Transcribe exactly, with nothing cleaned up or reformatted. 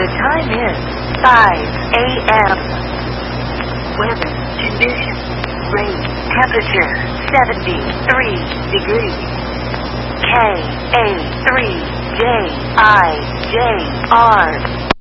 The time is five a m Weather conditions. Rain. Temperature seventy-three degrees. K A three J I J R